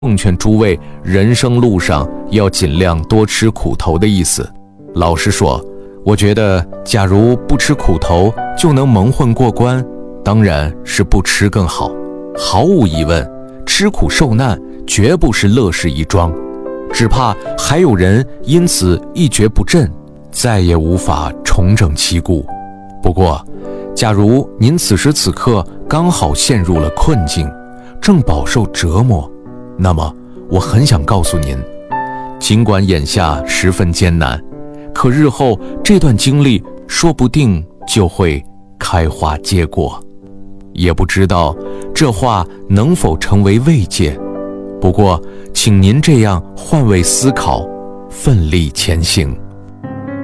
奉劝诸位，人生路上要尽量多吃苦头的意思。老实说，我觉得假如不吃苦头就能蒙混过关，当然是不吃更好。毫无疑问，吃苦受难绝不是乐事一桩，只怕还有人因此一蹶不振，再也无法重整旗鼓。不过，假如您此时此刻刚好陷入了困境，正饱受折磨，那么我很想告诉您，尽管眼下十分艰难，可日后这段经历说不定就会开花结果。也不知道这话能否成为慰藉，不过请您这样换位思考，奋力前行。